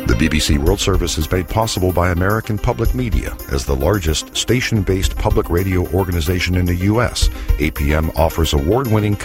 The BBC World Service is made possible by American Public Media. As the largest station-based public radio organization in the U.S., APM offers award-winning